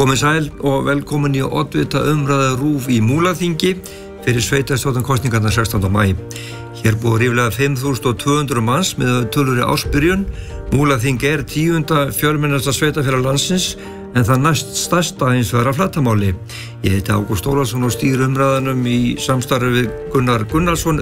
Komið sæl og velkomin í oddvita umræða RÚV í Múlaþingi fyrir sveitarstjórnarkosningarnar 16. maí. Hér búa ríflega 5.200 manns með tölur í ársbyrjun. Múlaþing 10. fjölmennasta sveitarfélag landsins en það næst stærsta hins vegar af Flatarmáli. Ég heiti Ágúst Ólafsson og stýri umræðanum í samstarfi við Gunnar Gunnarsson